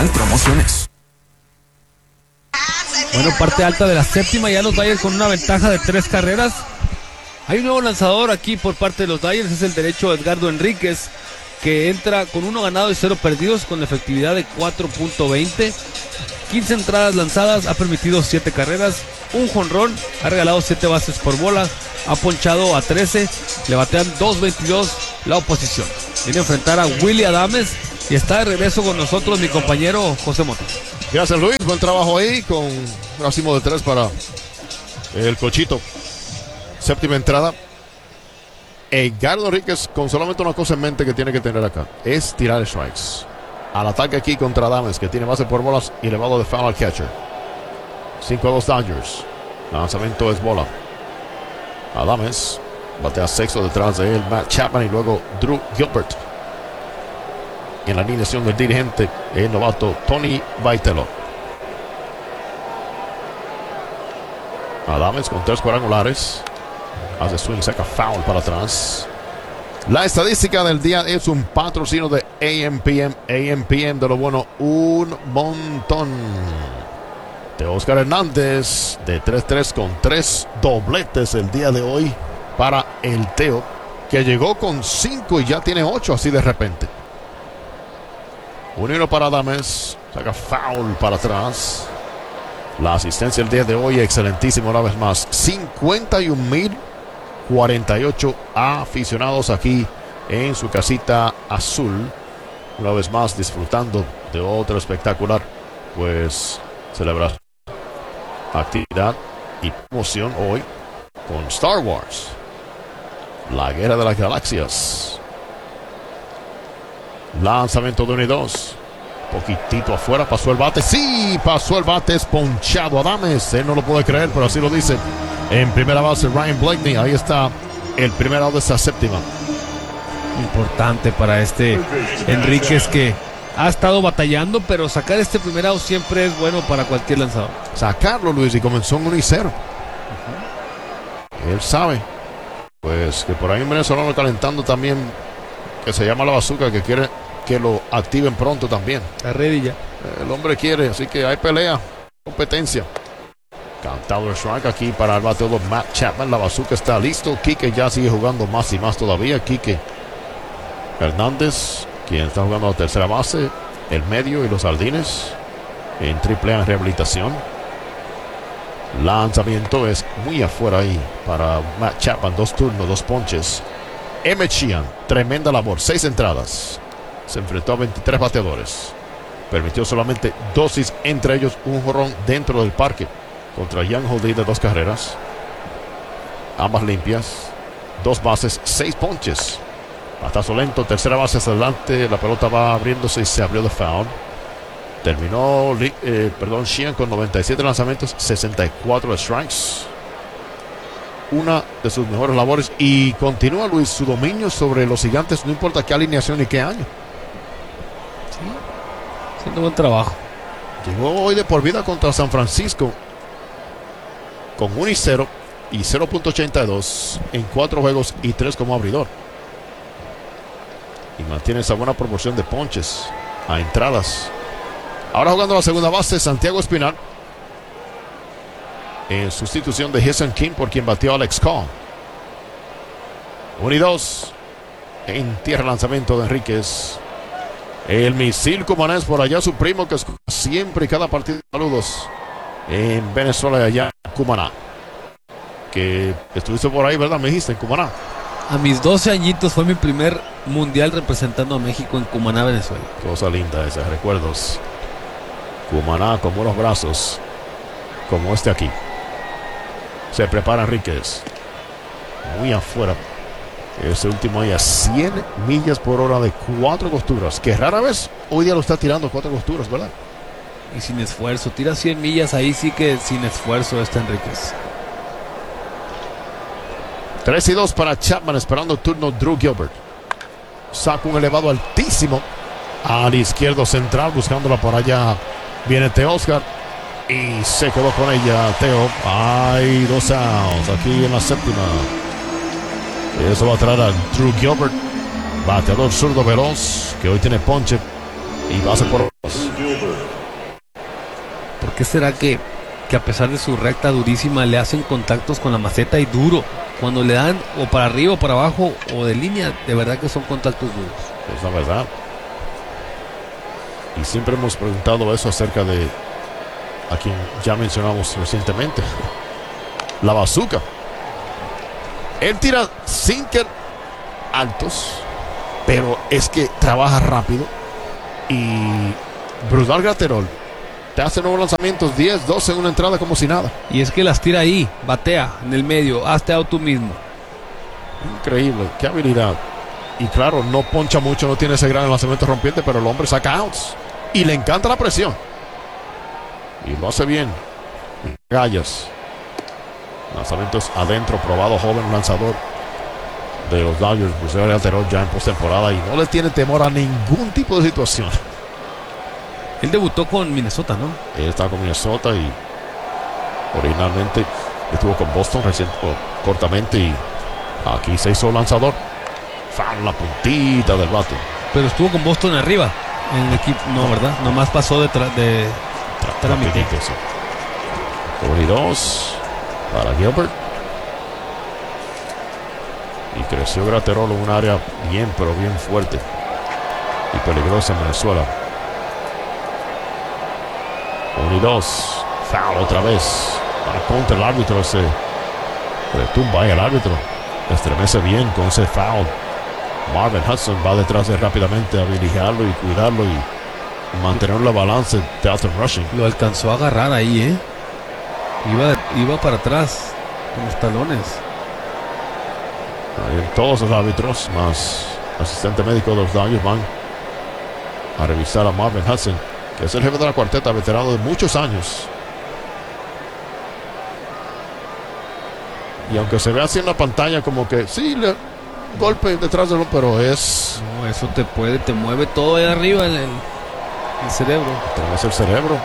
Diagonal Promociones. Bueno, parte alta de la séptima, ya los Dodgers con una ventaja de 3 carreras. Hay un nuevo lanzador aquí por parte de los Dodgers, es el derecho Edgardo Enríquez, que entra con 1 ganado y 0 perdidos, con efectividad de 4.20. 15 entradas lanzadas, ha permitido 7 carreras, un jonrón, ha regalado 7 bases por bola, ha ponchado a 13, le batean 2.22 la oposición. Viene a enfrentar a Willy Adames y está de regreso con nosotros mi compañero José Mota. Gracias, Luis, buen trabajo ahí con un racimo de 3 para el Cochito. Séptima entrada. Edgardo Enríquez con solamente una cosa en mente que tiene que tener acá, es tirar strikes. Al ataque aquí contra Adames, que tiene base por bolas y elevado de foul al catcher. 5-2 Dodgers. Lanzamiento es bola. Adames batea sexto, detrás de él Matt Chapman y luego Drew Gilbert. En la alineación del dirigente, el novato Tony Vitello. Adames con 3 cuadrangulares. Hace swing, saca foul para atrás. La estadística del día es un patrocinio de AMPM. AMPM de lo bueno, un montón. De Oscar Hernández, de 3-3 con 3 dobletes el día de hoy para el Teo, que llegó con 5 y ya tiene 8 así de repente. 1-1 para Adames, saca foul para atrás. La asistencia el día de hoy excelentísima una vez más. 51,048 aficionados aquí en su casita azul. Una vez más disfrutando de otro espectacular, pues, celebración, actividad y promoción hoy con Star Wars, la Guerra de las Galaxias. Lanzamiento de 1 y 2. Poquitito afuera, pasó el bate. Sí, pasó el bate, es ponchado Adames. Él no lo puede creer, pero así lo dice. En primera base, Ryan Blakeney. Ahí está el primer out de esta séptima. Importante para este Enríquez, que ha estado batallando, pero sacar este primer out siempre es bueno para cualquier lanzador. Sacarlo, Luis, y comenzó en 1 y 0. Él sabe, pues, que por ahí un venezolano calentando también, que se llama La Bazooka, que quiere que lo activen pronto también. Está ready ya. El hombre quiere, así que hay pelea, competencia. Cantado el strike aquí para el bateador Matt Chapman. La Bazooka está listo. Quique ya sigue jugando más y más todavía. Quique Hernández, quien está jugando la tercera base, el medio y los jardines en AAA en rehabilitación. Lanzamiento es muy afuera ahí para Matt Chapman. 2 turnos, 2 ponches. Emmett Sheehan, tremenda labor, 6 entradas. Se enfrentó a 23 bateadores. Permitió solamente 2 hits, entre ellos un jonrón dentro del parque contra Young Holding de 2 carreras. Ambas limpias. 2 bases, 6 ponches. Batazo lento, tercera base hacia adelante. La pelota va abriéndose y se abrió de foul. Terminó Sheehan con 97 lanzamientos, 64 strikes. Una de sus mejores labores. Y continúa, Luis, su dominio sobre los Gigantes, no importa qué alineación y qué año. Sí, haciendo buen trabajo. Llegó hoy de por vida contra San Francisco con 1 y 0 y 0.82 en 4 juegos y 3 como abridor. Y mantiene esa buena proporción de ponches a entradas. Ahora jugando la segunda base, Santiago Espinal, en sustitución de Jason King, por quien batió a Alex Call. 1 y 2. En tierra, lanzamiento de Enríquez. El misil cumanés por allá, su primo, que siempre y cada partido. Saludos en Venezuela y allá en Cumaná. Que estuviste por ahí, ¿verdad? Me dijiste, en Cumaná. A mis 12 añitos fue mi primer mundial representando a México en Cumaná, Venezuela. Cosa linda esa, recuerdos. Cumaná con buenos brazos, como este aquí. Se prepara Enríquez. Muy afuera. Ese último ahí a 100 millas por hora de 4 costuras. Que rara vez hoy día lo está tirando 4 costuras, ¿verdad? Y sin esfuerzo. Tira 100 millas ahí, sí que sin esfuerzo este Enríquez. 3 y 2 para Chapman, esperando el turno Drew Gilbert. Saca un elevado altísimo al izquierdo central, buscándola por allá. Viene Teo Oscar y se quedó con ella Teo. Hay 2 outs aquí en la séptima. Eso va a traer a Drew Gilbert, bateador zurdo veloz, que hoy tiene ponche y base por 2. qué será que a pesar de su recta durísima le hacen contactos con la maceta y duro? Cuando le dan o para arriba o para abajo o de línea, de verdad que son contactos duros. Es la verdad. Y siempre hemos preguntado eso acerca de a quien ya mencionamos recientemente, la bazooka. Él tira sinker altos, pero es que trabaja rápido. Y Brusdar Graterol te hace nuevos lanzamientos, 10, 12 en una entrada como si nada. Y es que las tira ahí, batea en el medio, hazte out tú mismo. Increíble, qué habilidad. Y claro, no poncha mucho, no tiene ese gran lanzamiento rompiente, pero el hombre saca outs. Y le encanta la presión. Y lo hace bien. Gallas. Lanzamientos adentro, probado, joven lanzador de los Dodgers, Brusdar Graterol, ya en postemporada, y no le tiene temor a ningún tipo de situación. Él debutó con Minnesota, ¿no? Él está con Minnesota y originalmente estuvo con Boston cortamente, y aquí se hizo lanzador. Fan la puntita del bate. Pero estuvo con Boston arriba en el equipo, no, ¿verdad? Nomás pasó de trámite. Sí. 1-2 para Gilbert. Y creció Graterol en un área bien, pero bien fuerte y peligrosa en Venezuela. 1-2. Foul otra vez. Para contra el árbitro, se retumba ahí el árbitro. Estremece bien con ese foul. Marvin Hudson va detrás de rápidamente a vigilarlo y cuidarlo y mantener la balance de Dalton Rushing. Lo alcanzó a agarrar ahí, ¿eh? Iba para atrás con los talones. Ahí todos los árbitros más asistente médico de los Dodgers van a revisar a Marvin Hudson, que es el jefe de la cuarteta, veterano de muchos años. Y aunque se ve así en la pantalla como que sí, golpe detrás de él, pero es... No, eso te mueve todo ahí arriba en el cerebro. Es el cerebro.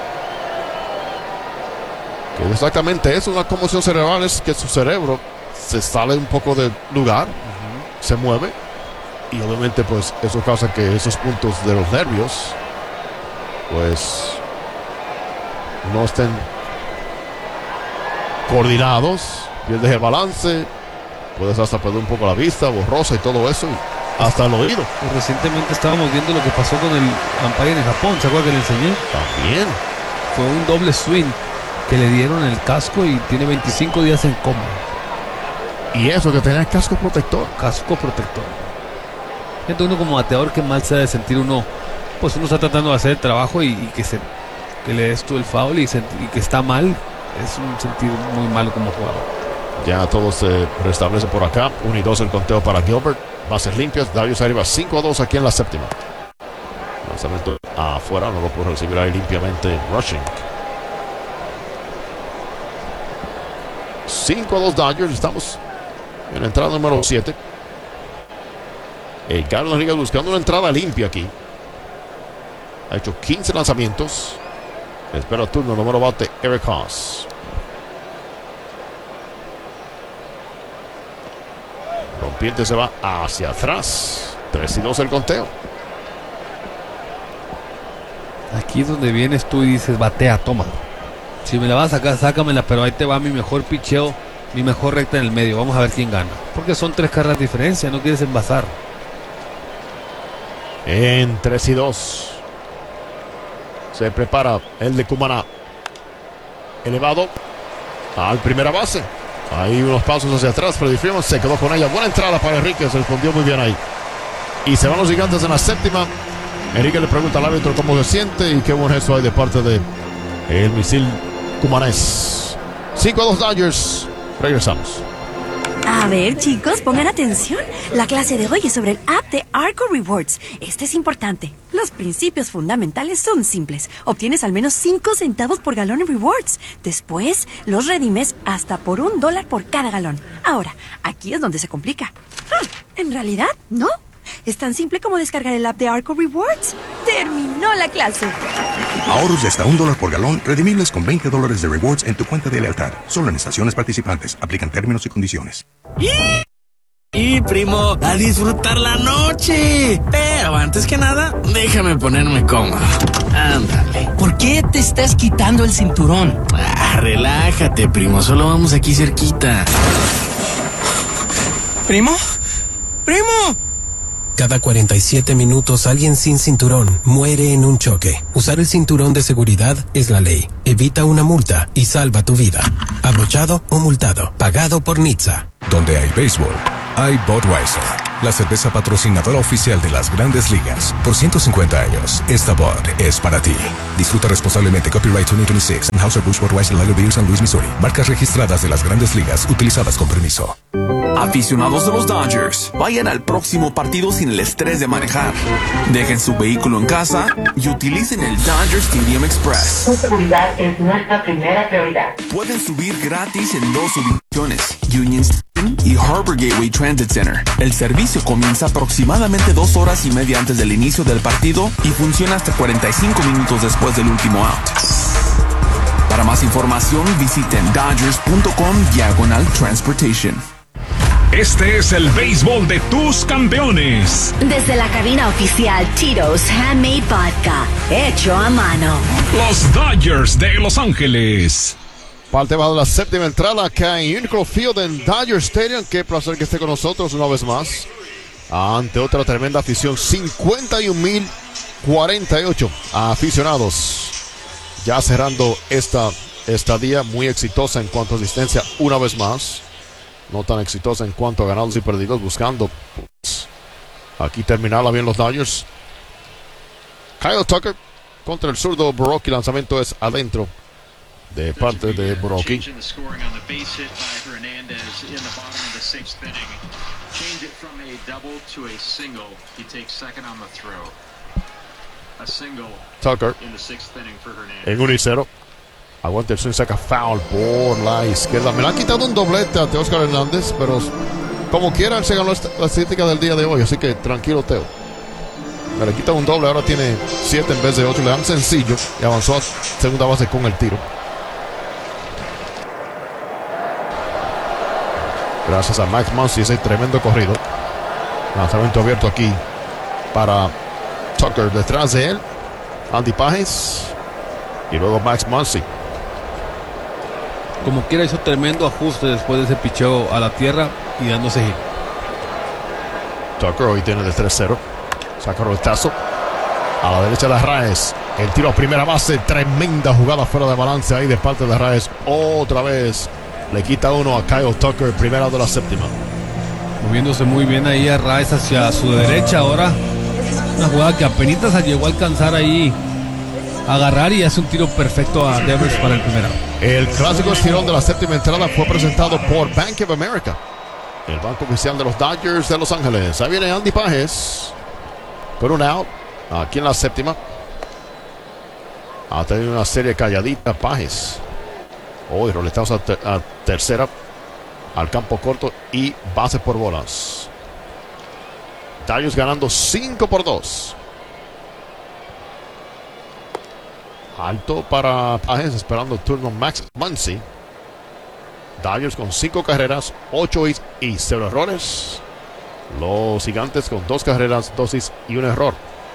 Que es exactamente eso, una conmoción cerebral, es que su cerebro se sale un poco del lugar, se mueve, y obviamente pues eso causa que esos puntos de los nervios pues no estén coordinados, pierdes el balance, puedes hasta perder un poco la vista, borrosa y todo eso, y hasta el oído. Pues recientemente estábamos viendo lo que pasó con el umpire en Japón, ¿se acuerdan que le enseñé? También fue un doble swing que le dieron en el casco y tiene 25 días en coma. Y eso que tenía el casco protector. Casco protector. Entonces uno como bateador, que mal se ha de sentir uno. Pues uno está tratando de hacer el trabajo y que le des tú el foul y que está mal. Es un sentir muy malo como jugador. Ya todo se restablece por acá. 1-2 el conteo para Gilbert. Bases limpias. Darius arriba 5-2 aquí en la séptima. Lanzamiento afuera. No lo puede recibir ahí limpiamente Rushing. 5-2 Dodgers. Estamos en la entrada número 7. Carlos Rodríguez buscando una entrada limpia aquí. Ha hecho 15 lanzamientos. Espera el turno, número bate Eric Haas. Rompiente se va hacia atrás. 3-2 el conteo. Aquí es donde vienes tú y dices, batea, toma. Si me la vas a sacar, sácamela, pero ahí te va mi mejor picheo, mi mejor recta en el medio. Vamos a ver quién gana. Porque son 3 carreras de diferencia, no quieres envasar. En 3-2. Se prepara el de Cumaná. Elevado al primera base. Ahí unos pasos hacia atrás. Freddy Freeman se quedó con ella. Buena entrada para Enrique. Se respondió muy bien ahí. Y se van los Gigantes en la séptima. Enrique le pregunta al árbitro cómo se siente. Y qué buen gesto hay de parte de el misil cumanés. 5-2 Dodgers. Regresamos. A ver, chicos, pongan atención. La clase de hoy es sobre el app de Arco Rewards. Este es importante. Los principios fundamentales son simples. Obtienes al menos 5 centavos por galón en rewards. Después, los redimes hasta por $1 por cada galón. Ahora, aquí es donde se complica. En realidad, no. Es tan simple como descargar el app de Arco Rewards. ¡Terminó la clase! Ahorros de hasta $1 por galón, redimibles con $20 de rewards en tu cuenta de lealtad. Solo en estaciones participantes. Aplican términos y condiciones. Y primo, a disfrutar la noche. Pero antes que nada, déjame ponerme cómodo. Ándale. ¿Por qué qué te estás quitando el cinturón? Relájate, primo. Solo vamos aquí cerquita. ¿Primo? ¡Primo! Cada 47 minutos alguien sin cinturón muere en un choque. Usar el cinturón de seguridad es la ley. Evita una multa y salva tu vida. Abrochado o multado. Pagado por NHTSA. Donde hay béisbol, hay Budweiser, la cerveza patrocinadora oficial de las Grandes Ligas. Por 150 años, esta Bud es para ti. Disfruta responsablemente. Copyright 2026. Anheuser-Busch Budweiser Lager Beer, San Luis, Missouri. Marcas registradas de las Grandes Ligas, utilizadas con permiso. Aficionados de los Dodgers, vayan al próximo partido sin el estrés de manejar. Dejen su vehículo en casa y utilicen el Dodger Stadium Express. Su seguridad es nuestra primera prioridad. Pueden subir gratis en 2 ubicaciones, Union Station y Harbor Gateway Transit Center. El servicio comienza aproximadamente 2 horas y media antes del inicio del partido y funciona hasta 45 minutos después del último out. Para más información, visiten dodgers.com/transportation. Este es el béisbol de tus campeones. Desde la cabina oficial Tito's Handmade Vodka, hecho a mano. Los Dodgers de Los Ángeles. Parte bajo de la séptima entrada acá en Unicron Field en Dodger Stadium. Qué placer que esté con nosotros una vez más. Ante otra tremenda afición. 51,048 aficionados. Ya cerrando esta estadía muy exitosa en cuanto a asistencia una vez más. No tan exitosa en cuanto a ganados y perdidos, buscando pues, aquí terminarla bien los Dodgers. Kyle Tucker contra el zurdo Boroki. Lanzamiento es adentro de parte de Boroki. Tucker en 1-0. Aguanta el swing, saca foul por la izquierda. Me le han quitado un doblete a Teóscar Hernández, pero como quiera, él se ganó la estadística del día de hoy. Así que tranquilo, Teo. Me le quitan un doble, ahora tiene 7 en vez de 8. Le dan sencillo y avanzó a segunda base con el tiro. Gracias a Max Muncy, ese tremendo corrido. Lanzamiento abierto aquí para Tucker. Detrás de él, Andy Pages. Y luego Max Muncy. Como quiera, hizo tremendo ajuste después de ese picheo a la tierra y dándose hit. Tucker hoy tiene de 3-0. Saca roletazo a la derecha de Arraez. El tiro a primera base. Tremenda jugada fuera de balance ahí de parte de Arraez. Otra vez le quita uno a Kyle Tucker. Primera de la séptima. Moviéndose muy bien ahí Arraez hacia su derecha ahora. Una jugada que apenas llegó a alcanzar ahí, agarrar, y hace un tiro perfecto a Devers para el primero. El clásico estirón de la séptima entrada fue presentado por Bank of America, el banco oficial de los Dodgers de Los Ángeles. Ahí viene Andy Pages con un out aquí en la séptima. Ha tenido una serie calladita Pages. Hoy roletamos a tercera, al campo corto y base por bolas. Dodgers ganando 5-2. Alto para Pages, esperando el turno Max Muncy. Dodgers con 5 carreras, 8 hits y 0 errores. Los Gigantes con 2 carreras, 2 hits y 1 error.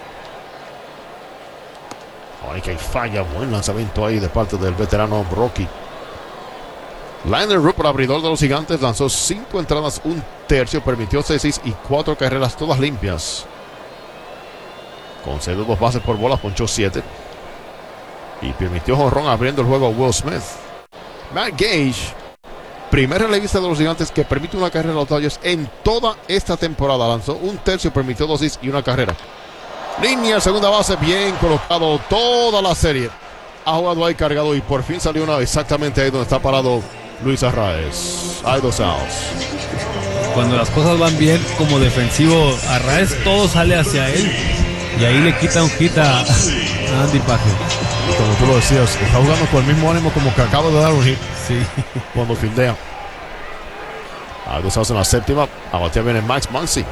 Ay, que falla. Buen lanzamiento ahí de parte del veterano Boroki. Liner Rupert, abridor de los Gigantes, lanzó 5 entradas, 1/3, permitió 6 hits y 4 carreras, todas limpias. Concedió 2 bases por bolas, ponchó 7. Y permitió jonrón abriendo el juego a Will Smith. Matt Gage, primer relevista de los Gigantes que permite una carrera a los Dodgers en toda esta temporada. Lanzó 1/3, permitió 2 hits y 1 carrera. Línea, segunda base, bien colocado toda la serie. Ha jugado ahí cargado y por fin salió una exactamente ahí donde está parado Luis Arraez. Hay 2 outs. Cuando las cosas van bien como defensivo Arraez, todo sale hacia él. Y ahí le quita un hit a Andy Pages. Y como tú lo decías, está jugando con el mismo ánimo como que acaba de dar un hit. Sí. Cuando fildea. Hay 2 outs en la séptima. A batear viene Max Muncy.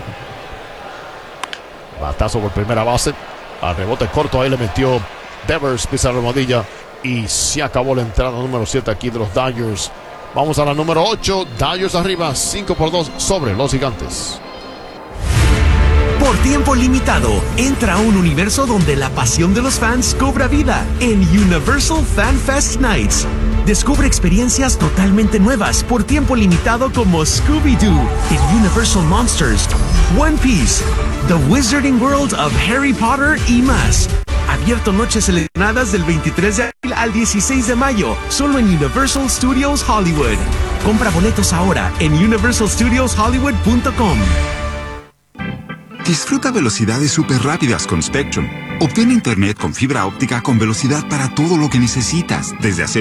Batazo por primera base. Al rebote corto ahí le metió Devers, pisa la almohadilla. Y se acabó la entrada número 7 aquí de los Dodgers. Vamos a la número 8. Dodgers arriba 5-2 sobre los Gigantes. Por Por tiempo limitado, entra a un universo donde la pasión de los fans cobra vida en Universal Fan Fest Nights. Descubre experiencias totalmente nuevas por tiempo limitado como Scooby-Doo en Universal Monsters, One Piece, The Wizarding World of Harry Potter y más. Abierto noches seleccionadas del 23 de abril al 16 de mayo, solo en Universal Studios Hollywood. Compra boletos ahora en universalstudioshollywood.com. Disfruta velocidades súper rápidas con Spectrum. Obtén internet con fibra óptica con velocidad para todo lo que necesitas, desde hacer